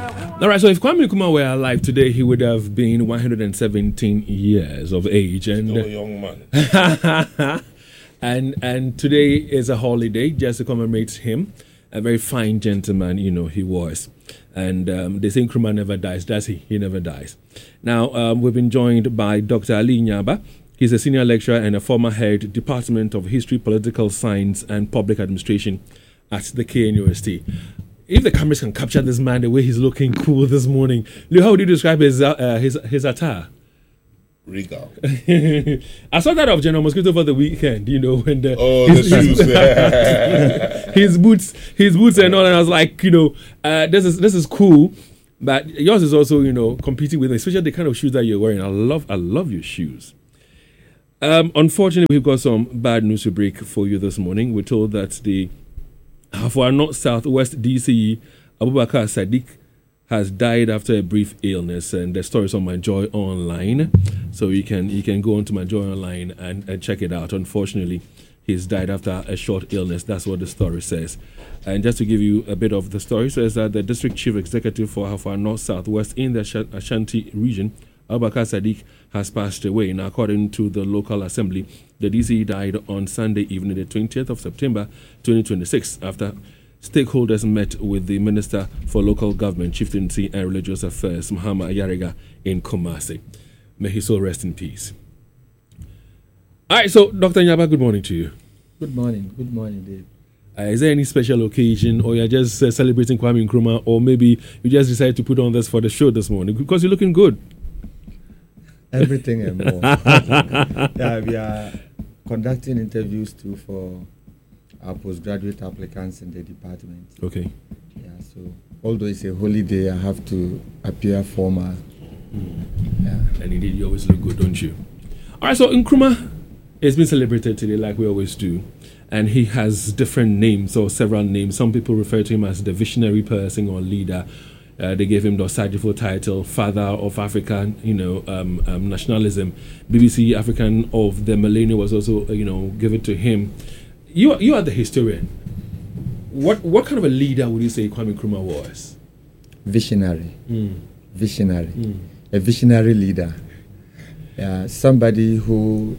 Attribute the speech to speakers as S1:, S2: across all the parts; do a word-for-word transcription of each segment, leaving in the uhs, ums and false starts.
S1: All right, so if Kwame Nkrumah were alive today, he would have been one hundred seventeen years of age, and
S2: Still a young man.
S1: and and today is a holiday just to commemorate him. A very fine gentleman, you know, he was. And um, they say Nkrumah never dies, does he? He never dies. Now, um, we've been joined by Doctor Ali Nyaba. He's a senior lecturer and a former head Department of History, Political Science and Public Administration at the K N U S T. If the cameras can capture this man the way he's looking cool this morning, how would you describe his uh, his his attire?
S2: Regal.
S1: I saw that of General Mosquito for the weekend, you know, when the
S2: oh
S1: his,
S2: the shoes,
S1: his boots, his boots and all, and I was like, you know, uh, this is this is cool, but yours is also, you know, competing with, especially the kind of shoes that you're wearing. I love I love your shoes. Um, unfortunately, we've got some bad news to break for you this morning. We're told that the Afua North Southwest D C E Abubakar Sadiq has died after a brief illness, and the story is on My Joy Online, so you can you can go onto My Joy Online and, and check it out. Unfortunately, he's died after a short illness. That's what the story says. And just to give you a bit of the story, says that the district chief executive for Afua North Southwest in the Ashanti region, Abubakar Sadiq, has passed away. Now, according to the local assembly, the D C E died on Sunday evening, the twentieth of September, twenty twenty-six, after stakeholders met with the Minister for Local Government, Chieftaincy and Religious Affairs, Muhammad Ayariga, in Kumasi. May his soul rest in peace. All right, so Doctor Nyaba, good morning to you.
S3: Good morning. Good morning, Dave.
S1: Uh, is there any special occasion, or you're just uh, celebrating Kwame Nkrumah, or maybe you just decided to put on this for the show this morning? Because you're looking good.
S3: Everything and more. Yeah, we are conducting interviews too for our postgraduate applicants in the department.
S1: Okay.
S3: Yeah, so although it's a holiday, I have to appear formal.
S1: Mm.
S3: Yeah.
S1: And indeed, you always look good, don't you? All right, so Nkrumah has been celebrated today like we always do. And he has different names or several names. Some people refer to him as the visionary person or leader. Uh, they gave him the Osagifo title, Father of African, you know, um, um, nationalism. B B C African of the Millennium was also, uh, you know, given to him. You, you are the historian. What, what kind of a leader would you say Kwame Nkrumah was?
S3: Visionary.
S1: Mm.
S3: Visionary.
S1: Mm.
S3: A visionary leader. Uh, somebody who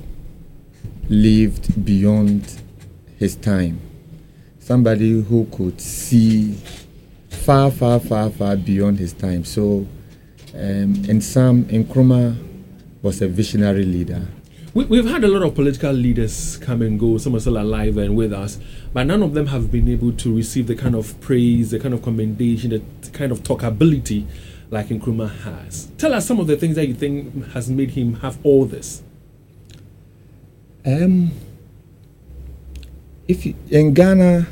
S3: lived beyond his time. Somebody who could see far, far, far, far beyond his time. So, um, in some, Nkrumah was a visionary leader.
S1: We, we've had a lot of political leaders come and go, some are still alive and with us, but none of them have been able to receive the kind of praise, the kind of commendation, the kind of talkability like Nkrumah has. Tell us some of the things that you think has made him have all this.
S3: Um, if you, in Ghana,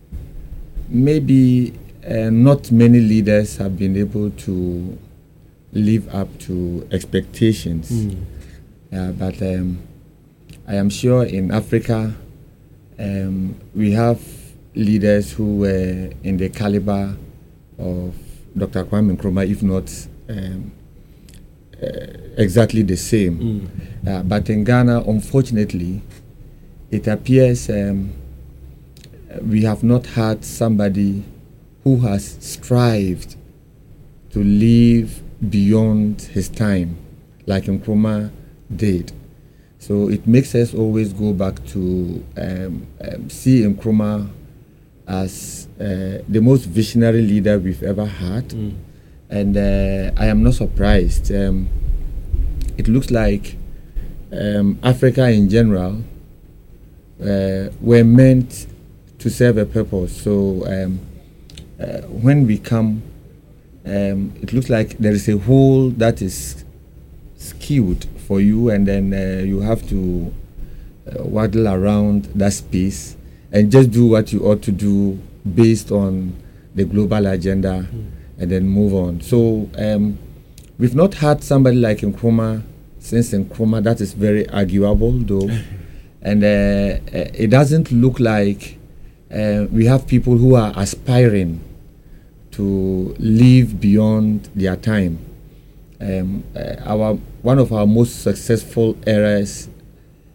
S3: maybe uh, not many leaders have been able to live up to expectations. Mm. Uh, but um, I am sure in Africa, um, we have leaders who were in the caliber of Doctor Kwame Nkrumah, if not um, uh, exactly the same. Mm. Uh, but in Ghana, unfortunately, it appears um, we have not had somebody who has strived to live beyond his time, like Nkrumah did. So it makes us always go back to um, um, see Nkrumah as uh, the most visionary leader we've ever had. Mm. And uh, I am not surprised. Um, it looks like um, Africa in general uh, were meant to serve a purpose. So um, uh, when we come, um, it looks like there is a hole that is skewed for you, and then uh, you have to uh, waddle around that space and just do what you ought to do based on the global agenda, mm. and then move on. So um, we've not had somebody like Nkrumah since Nkrumah. That is very arguable, though. And uh, it doesn't look like uh, we have people who are aspiring to live beyond their time. Um, uh, our one of our most successful eras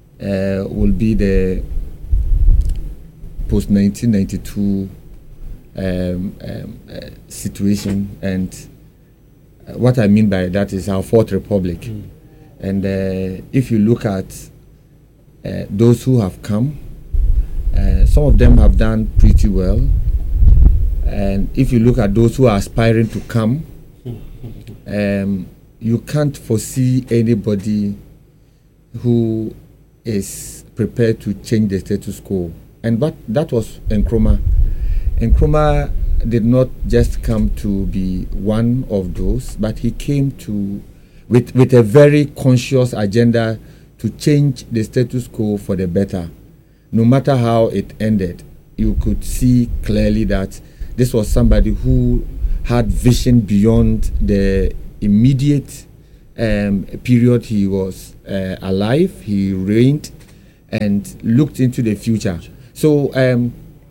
S3: uh, will be the post nineteen ninety-two um, um, uh, situation. And uh, what I mean by that is our Fourth Republic. Mm. And uh, if you look at uh, those who have come, uh, some of them have done pretty well. And if you look at those who are aspiring to come, um, you can't foresee anybody who is prepared to change the status quo. And but that was Nkrumah. Nkrumah did not just come to be one of those, but he came to with with a very conscious agenda to change the status quo for the better. No matter how it ended, you could see clearly that this was somebody who had vision beyond the immediate um, period he was uh, alive. He reigned and looked into the future. So um,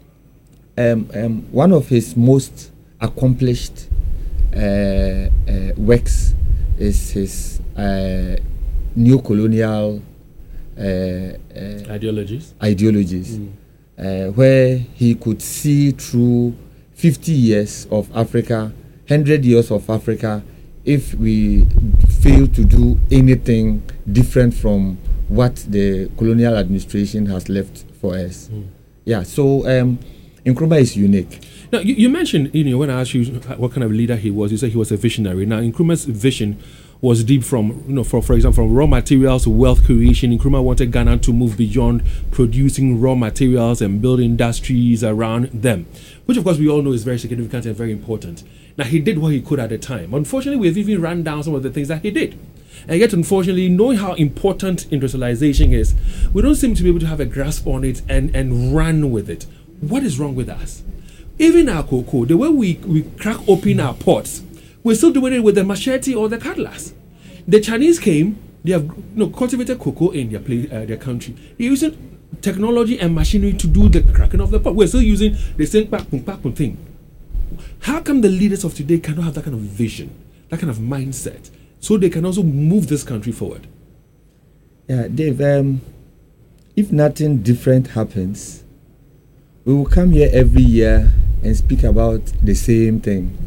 S3: um, um, one of his most accomplished uh, uh, works is his uh, neo-colonial uh, uh,
S1: ideologies,
S3: ideologies
S1: mm.
S3: uh, where he could see through fifty years of Africa, one hundred years of Africa, if we fail to do anything different from what the colonial administration has left for us. Mm. Yeah, so um, Nkrumah is unique.
S1: Now, you, you mentioned, you know, when I asked you what kind of leader he was, you said he was a visionary. Now, Nkrumah's vision was deep from, you know, for, for example, from raw materials to wealth creation. Nkrumah wanted Ghana to move beyond producing raw materials and build industries around them, which, of course, we all know is very significant and very important. Now, he did what he could at the time. Unfortunately, we've even run down some of the things that he did. And yet, unfortunately, knowing how important industrialization is, we don't seem to be able to have a grasp on it and, and run with it. What is wrong with us? Even our cocoa, the way we, we crack open our pots, we're still doing it with the machete or the cutlass. The Chinese came, they have you know, cultivated cocoa in their, place, uh, their country. They're using technology and machinery to do the cracking of the pot. We're still using the same pak, pum, pak, pum thing. How come the leaders of today cannot have that kind of vision, that kind of mindset, so they can also move this country forward?
S3: Yeah, Dave, um, if nothing different happens, we will come here every year and speak about the same thing.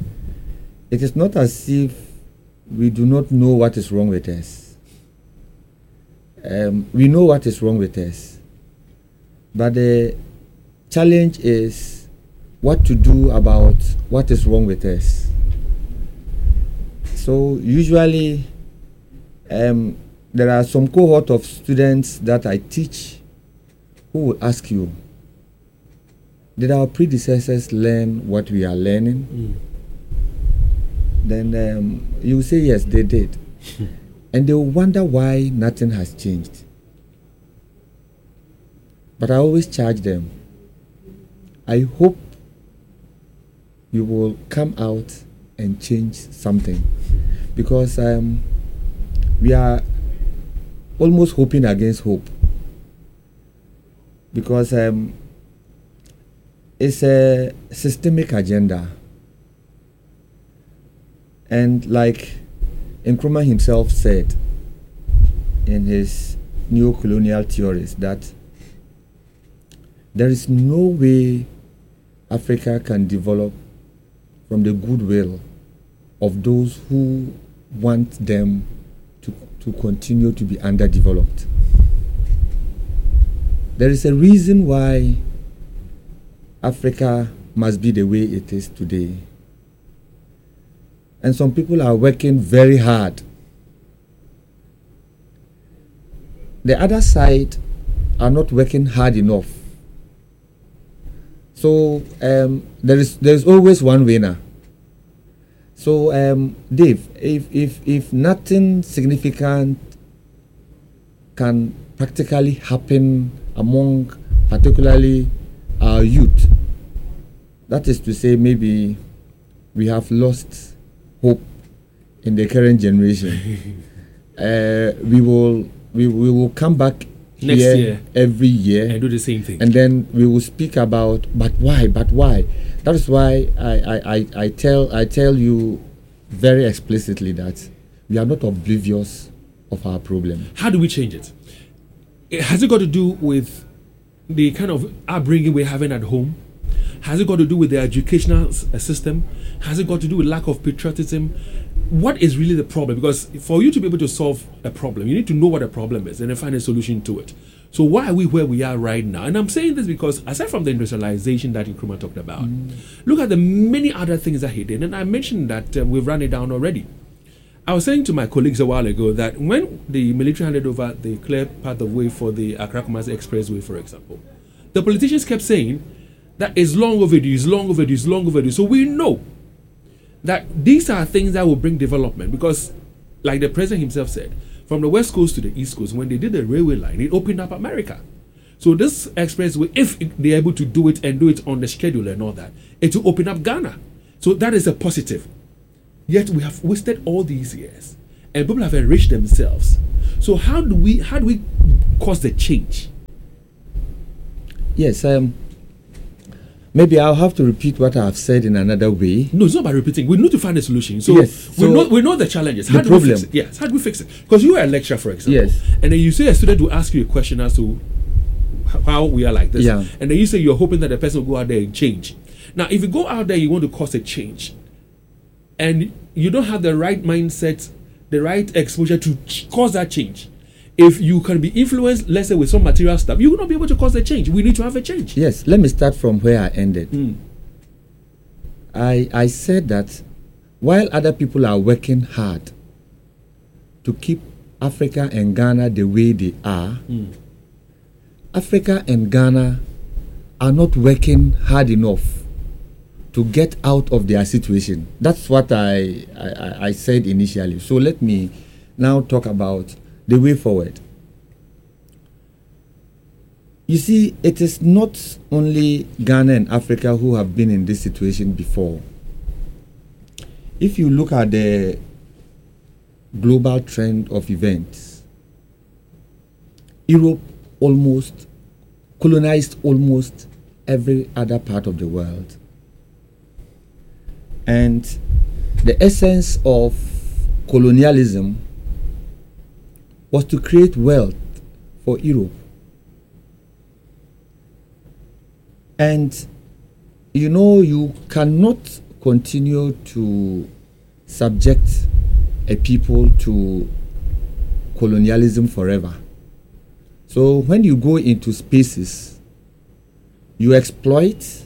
S3: It is not as if we do not know what is wrong with us. Um, we know what is wrong with us. But the challenge is what to do about what is wrong with us. So usually um, there are some cohort of students that I teach who will ask you, did our predecessors learn what we are learning? Mm. Then um, you will say, yes, they did. And they will wonder why nothing has changed. But I always charge them, I hope you will come out and change something. Because um, we are almost hoping against hope. Because um, it's a systemic agenda. And like Nkrumah himself said in his neo-colonial theories, that there is no way Africa can develop from the goodwill of those who want them to, to continue to be underdeveloped. There is a reason why Africa must be the way it is today. And some people are working very hard. The other side are not working hard enough. So um, there is there is always one winner. So um, Dave, if if if nothing significant can practically happen among particularly our youth, that is to say, maybe we have lost hope in the current generation. uh, we will we, we will come back
S1: next
S3: here
S1: year
S3: every year
S1: and do the same thing,
S3: and then we will speak about but why, but why. That is why I, I, I, I tell I tell you very explicitly that we are not oblivious of our problem.
S1: How do we change it? It has it got to do with the kind of upbringing we're having at home? Has it got to do with the educational s- uh, system? Has it got to do with lack of patriotism? What is really the problem? Because for you to be able to solve a problem, you need to know what the problem is and then find a solution to it. So why are we where we are right now? And I'm saying this because aside from the industrialization that Nkrumah talked about, mm. look at the many other things that he did. And I mentioned that uh, we've run it down already. I was saying to my colleagues a while ago that when the military handed over the clear path of way for the Accra-Kumasi Expressway, for example, the politicians kept saying that it's long overdue, it's long overdue, it's long overdue. So we know that these are things that will bring development because, like the president himself said, from the West Coast to the East Coast, when they did the railway line, it opened up America. So this expressway, if they're able to do it and do it on the schedule and all that, it will open up Ghana. So that is a positive. Yet we have wasted all these years, and people have enriched themselves. So how do we how do we cause the change?
S3: Yes, um, maybe I'll have to repeat what I've said in another way.
S1: No, it's not about repeating. We need to find a solution. So,
S3: yes,
S1: we
S3: so
S1: know we know the challenges. How
S3: the
S1: do
S3: problem.
S1: we fix it? Yes, how do we fix it? Because you are a lecturer, for example,
S3: yes,
S1: and then you say a student will ask you a question as to how we are like this,
S3: yeah.
S1: and then you say you're hoping that the person will go out there and change. Now, if you go out there, you want to cause a change, and you don't have the right mindset, the right exposure to ch- cause that change. If you can be influenced, let's say, with some material stuff, you will not be able to cause a change. We need to have a change.
S3: Yes, let me start from where I ended.
S1: Mm.
S3: I, I said that while other people are working hard to keep Africa and Ghana the way they are,
S1: mm.
S3: Africa and Ghana are not working hard enough to get out of their situation. That's what I, I, I said initially. So let me now talk about the way forward. You see, it is not only Ghana and Africa who have been in this situation before. If you look at the global trend of events, Europe almost colonized almost every other part of the world. And the essence of colonialism was to create wealth for Europe. And you know, you cannot continue to subject a people to colonialism forever. So when you go into spaces, you exploit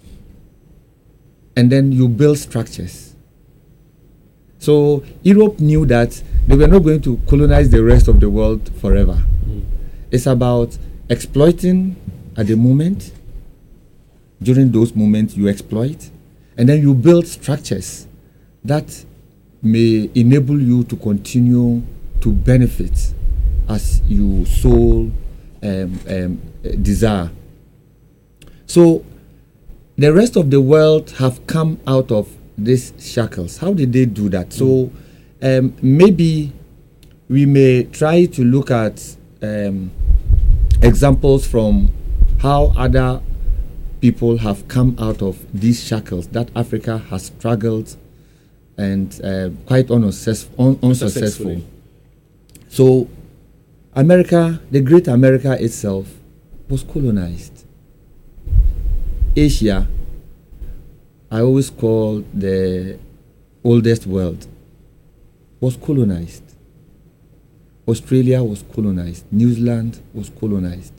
S3: and then you build structures. So Europe knew that they were not going to colonize the rest of the world forever. Mm. It's about exploiting at the moment. During those moments, you exploit, and then you build structures that may enable you to continue to benefit as you so um, um, desire. So the rest of the world have come out of these shackles. How did they do that? Mm. So um, maybe we may try to look at um, examples from how other people have come out of these shackles that Africa has struggled and uh, quite unsuccess- un- unsuccessful. So America, the great America itself, was colonized. Asia, I always call the oldest world, was colonized. Australia was colonized. New Zealand was colonized.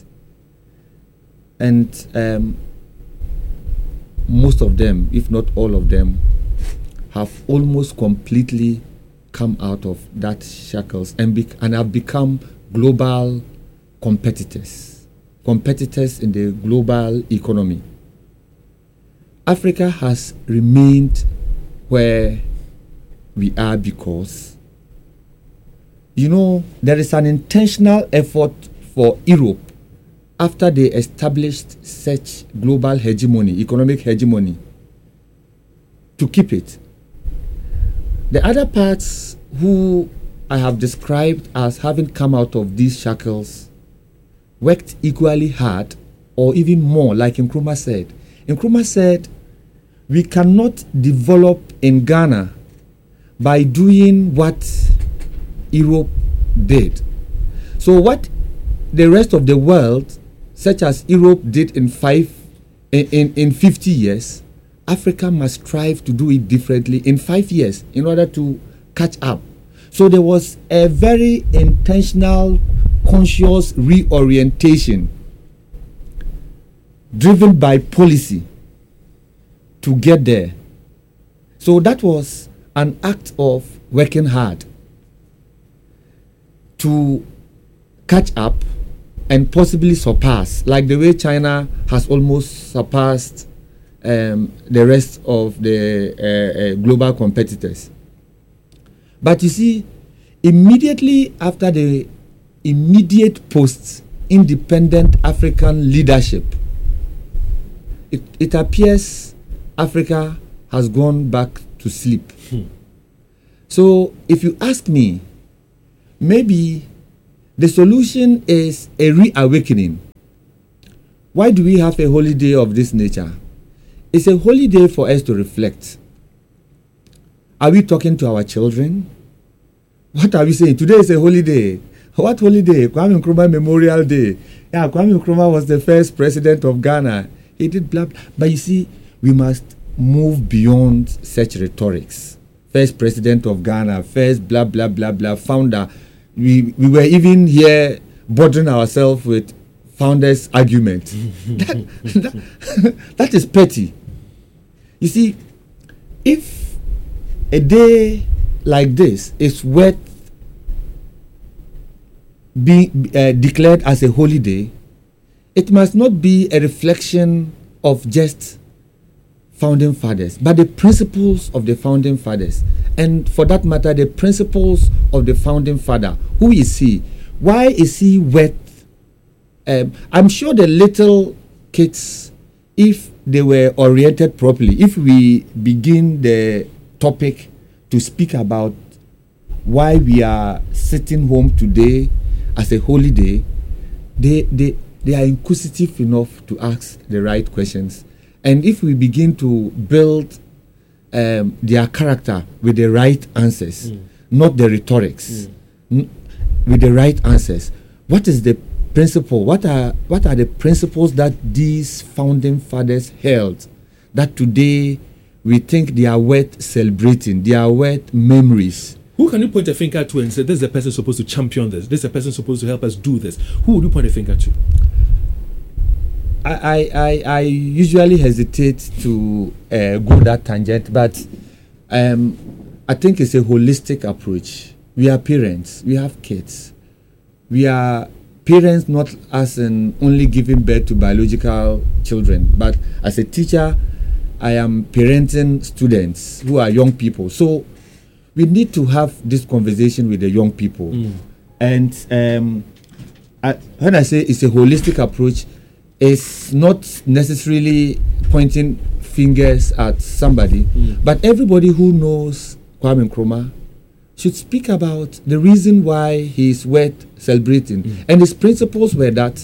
S3: And um, most of them, if not all of them, have almost completely come out of that shackles and, be- and have become global competitors, competitors in the global economy. Africa has remained where we are because, you know, there is an intentional effort for Europe after they established such global hegemony, economic hegemony, to keep it. The other parts who I have described as having come out of these shackles worked equally hard or even more, like Nkrumah said. Nkrumah said, we cannot develop in Ghana by doing what Europe did. So what the rest of the world, such as Europe did in five in, in, in fifty years, Africa must strive to do it differently in five years in order to catch up. So there was a very intentional, conscious reorientation driven by policy to get there. So that was an act of working hard to catch up and possibly surpass, like the way China has almost surpassed um, the rest of the uh, uh, global competitors. But you see, immediately after the immediate post-independent African leadership, it, it appears Africa has gone back to sleep. Hmm. So if you ask me, maybe the solution is a reawakening. Why do we have a holiday of this nature? It's a holiday for us to reflect. Are we talking to our children? What are we saying? Today is a holiday. What holiday? Kwame Nkrumah Memorial Day. Yeah, Kwame Nkrumah was the first president of Ghana. He did blah, blah. But you see, we must move beyond such rhetorics. First president of Ghana, first blah, blah, blah, blah, founder. We, we were even here bothering ourselves with founders' argument. that, that, that is petty. You see, if a day like this is worth being uh, declared as a holiday, it must not be a reflection of just founding fathers, but the principles of the founding fathers. And for that matter, the principles of the founding father. Who is he? Why is he worth? Um, I'm sure the little kids, if they were oriented properly, if we begin the topic to speak about why we are sitting home today as a holiday, they, they, they are inquisitive enough to ask the right questions. And if we begin to build um, their character with the right answers, mm. not the rhetorics, mm. n- with the right answers, what is the principle? What are what are the principles that these founding fathers held that today we think they are worth celebrating, they are worth memories?
S1: Who can you point a finger to and say, this is the person supposed to champion this, this is the person supposed to help us do this? Who would you point a finger to?
S3: I, I, I usually hesitate to uh, go that tangent, but um, I think it's a holistic approach. We are parents, we have kids. We are parents not as in only giving birth to biological children, but as a teacher, I am parenting students who are young people. So we need to have this conversation with the young people. Mm. And um, I, when I say it's a holistic approach, it's not necessarily pointing fingers at somebody, mm. but everybody who knows Kwame Nkrumah should speak about the reason why he is worth celebrating. Mm. And his principles were that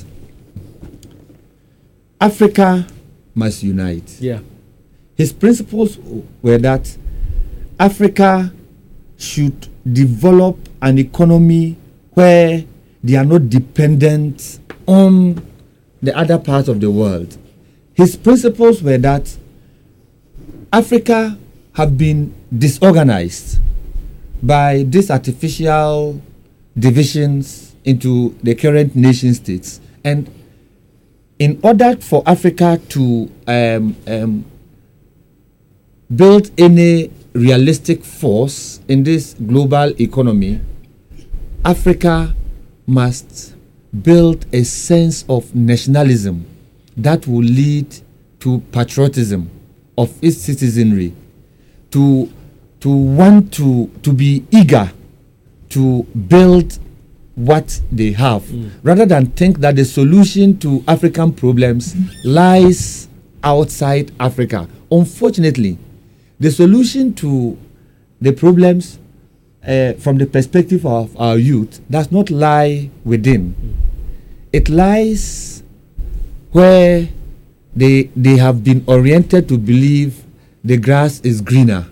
S3: Africa must unite.
S1: Yeah.
S3: His principles were that Africa should develop an economy where they are not dependent on the other parts of the world. His principles were that Africa have been disorganized by these artificial divisions into the current nation states. And in order for Africa to um, um, build any realistic force in this global economy, Africa must build a sense of nationalism that will lead to patriotism of its citizenry, to to want to to be eager to build what they have, mm. rather than think that the solution to African problems lies outside Africa. Unfortunately, the solution to the problems uh, from the perspective of our youth does not lie within. Mm. It lies where they they have been oriented to believe the grass is greener.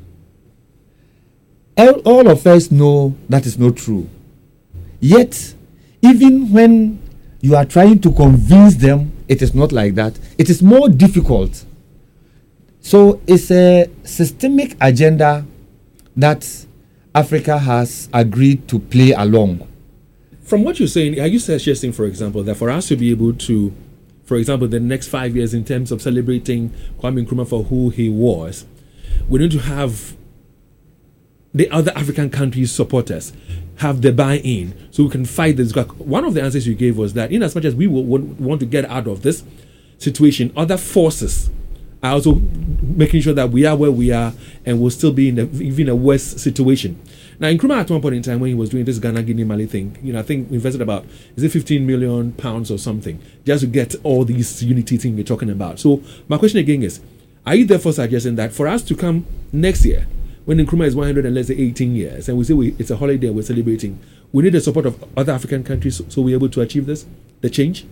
S3: All, all of us know that is not true. Yet, even when you are trying to convince them it is not like that. It is more difficult. So it's a systemic agenda that Africa has agreed to play along.
S1: From what you're saying, are you suggesting, for example, that for us to be able to, for example, the next five years in terms of celebrating Kwame Nkrumah for who he was, we need to have the other African countries support us, have the buy-in, so we can fight this. One of the answers you gave was that in as much as we will want to get out of this situation, other forces are also making sure that we are where we are and will still be in a, even a worse situation. Now, Nkrumah at one point in time when he was doing this Ghana, Guinea, Mali thing, you know, I think invested about, is it fifteen million pounds or something, just to get all these unity thing we're talking about. So my question again is, are you therefore suggesting that for us to come next year, when Nkrumah is one hundred and let's say eighteen years, and we say we, it's a holiday we're celebrating, we need the support of other African countries so, so we're able to achieve this, the change?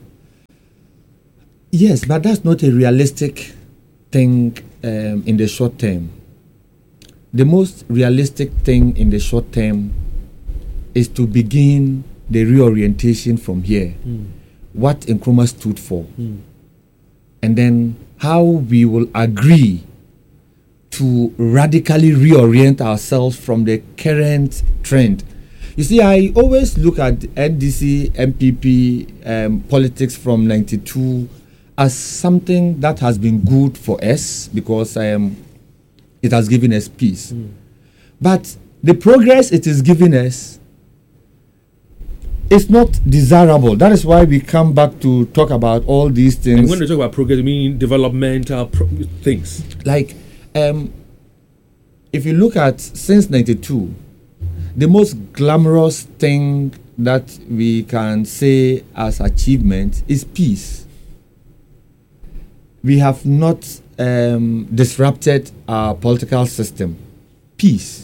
S3: Yes, but that's not a realistic thing um, in the short term. The most realistic thing in the short term is to begin the reorientation from here. Mm. What Nkrumah stood for. Mm. And then how we will agree to radically reorient ourselves from the current trend. You see, I always look at N D C, M P P um, politics from ninety-two as something that has been good for us because um, it has given us peace. Mm. But the progress it is giving us is not desirable. That is why we come back to talk about all these things.
S1: And when we talk about progress, we mean developmental pro- things.
S3: Like, um, if you look at since ninety-two, the most glamorous thing that we can say as achievement is peace. We have not um, disrupted our political system. Peace.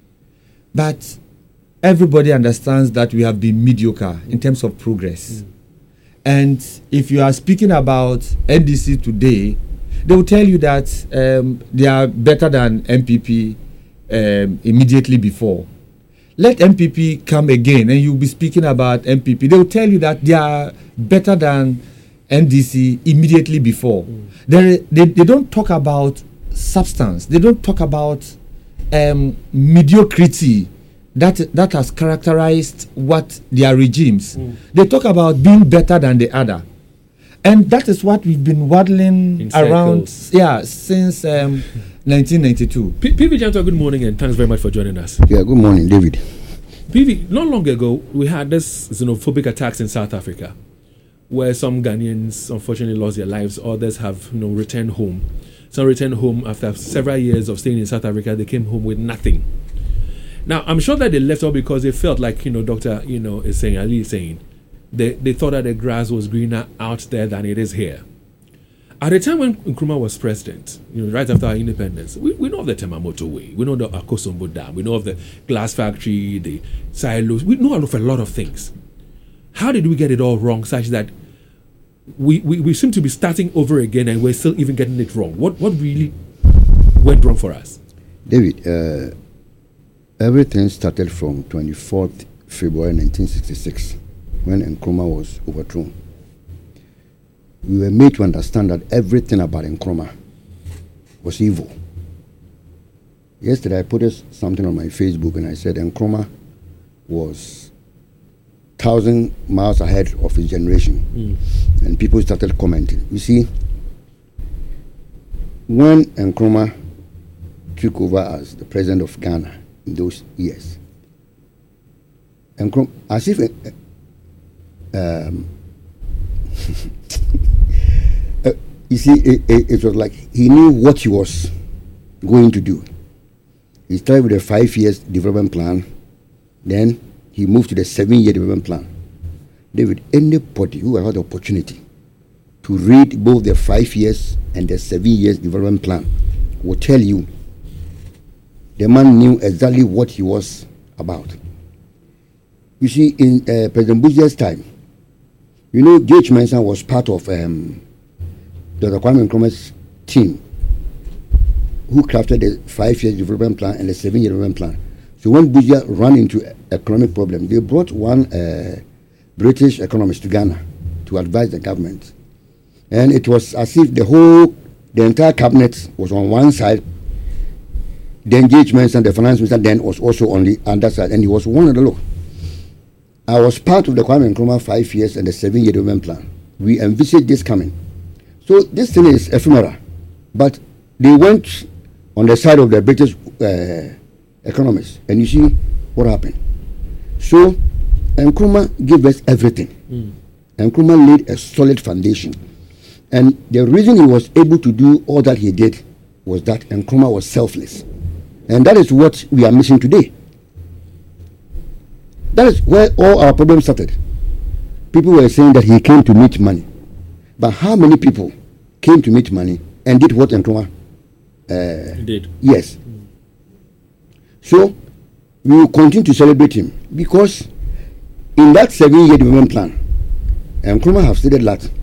S3: But everybody understands that we have been mediocre in terms of progress. Mm. And if you are speaking about N D C today, they will tell you that um, they are better than M P P um, immediately before. Let M P P come again and you'll be speaking about M P P. They will tell you that they are better than N D C immediately before. Mm. They, they they don't talk about substance. They don't talk about um, mediocrity that that has characterized what their regimes. Mm. They talk about being better than the other, and that is what we've been waddling
S1: In
S3: around.
S1: circles.
S3: Yeah, since um, nineteen ninety-two.
S1: P V Janto, good morning and thanks very much for joining us.
S4: Yeah, good morning, David.
S1: P V, not long ago we had this xenophobic attacks in South Africa, where some Ghanaians unfortunately lost their lives. Others have, you know, returned home. Some returned home after several years of staying in South Africa. They came home with nothing. Now, I'm sure that they left all because they felt like, you know, Doctor, you know, is saying, Ali is saying, they, they thought that the grass was greener out there than it is here. At the time when Nkrumah was president, you know, right after our independence, we, we know of the Tema Motorway, we know the Akosombo Dam, we know of the glass factory, the silos, we know of a lot of things. How did we get it all wrong such that we, we, we seem to be starting over again and we're still even getting it wrong? What what really went wrong for us?
S4: David, uh, everything started from twenty-fourth February nineteen sixty-six when Nkrumah was overthrown. We were made to understand that everything about Nkrumah was evil. Yesterday I put something on my Facebook and I said Nkrumah was thousand miles ahead of his generation. Mm. And people started commenting. You see, when Nkrumah took over as the president of Ghana in those years, Nkrumah, as if uh, um, uh, you see, it, it, it was like he knew what he was going to do. He started with a five years development plan, then he moved to the seven-year development plan. David, anybody who had the opportunity to read both the five years and the seven years development plan will tell you the man knew exactly what he was about. You see, in uh, President Bush's time, you know, J H Mensah was part of um, Doctor Kwame Nkrumah's team who crafted the five-year development plan and the seven-year development plan. So when Bush ran into economic problem, they brought one uh, British economist to Ghana to advise the government. And it was as if the whole, the entire cabinet was on one side. The engagements and the finance minister then was also on the other side, and he was one of the look. I was part of the Kwame Nkrumah five years and the seven-year development plan. We envisaged this coming. So this thing is ephemeral, but they went on the side of the British uh, economists, and you see what happened. So Nkrumah gave us everything. Mm. Nkrumah laid a solid foundation, and the reason he was able to do all that he did was that Nkrumah was selfless, and that is what we are missing today. That is where all our problems started. People were saying that he came to meet money, but how many people came to meet money and did what Nkrumah uh,
S1: did?
S4: Yes. Mm. So we will continue to celebrate him, because in that seven-year development plan, Nkrumah have stated that